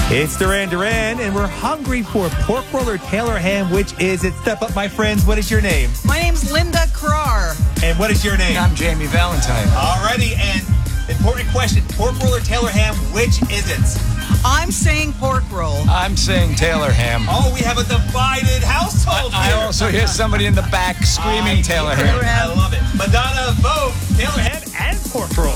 It's Duran Duran, and we're hungry for pork roll or Taylor ham. Which is it? Step up, my friends. What is your name? My name's Linda Carrar. And what is your name? I'm Jamie Valentine. Alrighty, and important question. Pork roll or Taylor ham, which is it? I'm saying pork roll. I'm saying Taylor ham. Oh, we have a divided household I here. also hear somebody in the back screaming Taylor ham. I love it. Madonna, vote Taylor ham and pork roll.